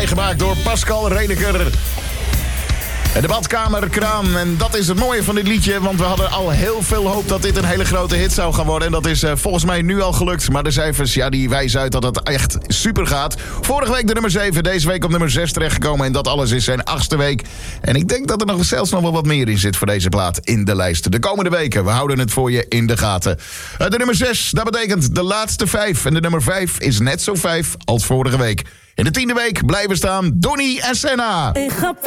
Gemaakt door Pascal Redeker. En de badkamerkraan. En dat is het mooie van dit liedje. Want we hadden al heel veel hoop dat dit een hele grote hit zou gaan worden. En dat is volgens mij nu al gelukt. Maar de cijfers, ja, die wijzen uit dat het echt super gaat. Vorige week de nummer 7. Deze week op nummer 6 terechtgekomen. En dat alles is zijn 8e week. En ik denk dat er zelfs nog wel wat meer in zit voor deze plaat in de lijst. De komende weken. We houden het voor je in de gaten. De nummer 6, dat betekent de laatste 5. En de nummer 5 is net zo 5 als vorige week. In de 10e week blijven staan Donny en Senna.